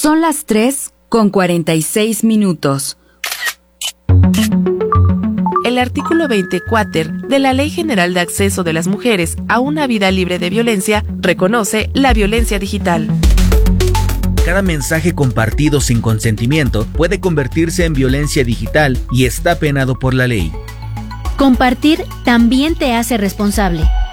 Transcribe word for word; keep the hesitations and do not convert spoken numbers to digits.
Son las tres con cuarenta y seis minutos. El artículo veinte cuater de la Ley General de Acceso de las Mujeres a una Vida Libre de Violencia reconoce la violencia digital. Cada mensaje compartido sin consentimiento puede convertirse en violencia digital y está penado por la ley. Compartir también te hace responsable.